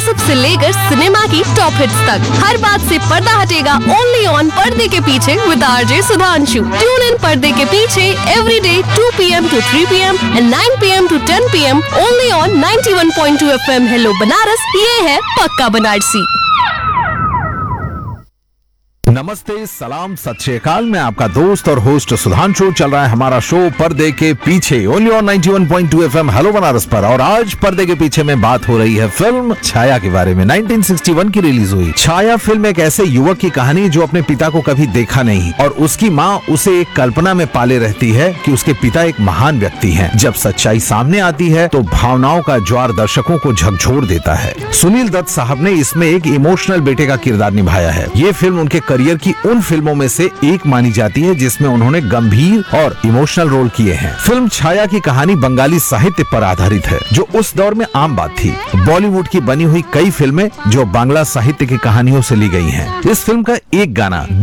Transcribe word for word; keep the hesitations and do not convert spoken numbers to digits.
Gossip से लेकर cinema की टॉप हिट्स तक, हर बात से पर्दा हटेगा ओनली ऑन पर्दे के पीछे with RJ Sudhanshu. Tune in पर्दे के पीछे every day to P M to three P M and nine P M to ten P am only on ninety one point two F M. Hello Banaras, ये है पक्का बनारसी। नमस्ते, सलाम, सत श्री अकाल। मैं आपका दोस्त और होस्ट सुधांशु। चल रहा है हमारा शो पर्दे के पीछे only on ninety one point two FM hello Banaras पर। और आज पर्दे के पीछे में बात हो रही है फिल्म छाया के बारे में। नाइंटीन सिक्सटी वन की रिलीज हुई छाया फिल्म एक ऐसे युवक की कहानी जो अपने पिता को कभी देखा नहीं और उसकी माँ उसे एक कल्पना में पाले रहती है कि उसके पिता एक महान व्यक्ति है। जब सच्चाई सामने आती है तो भावनाओं का ज्वार दर्शकों को झकझोर देता है। सुनील दत्त साहब ने इसमें एक इमोशनल बेटे का किरदार निभाया है। ये फिल्म उनके करियर की उन फिल्मों में से एक मानी जाती है जिसमें उन्होंने गंभीर और इमोशनल रोल किए हैं। फिल्म छाया की कहानी बंगाली साहित्य पर आधारित है जो उस दौर में आम बात थी। बॉलीवुड की बनी हुई कई फिल्में जो बांग्ला साहित्य की कहानियों से ली गई हैं। इस फिल्म का एक गाना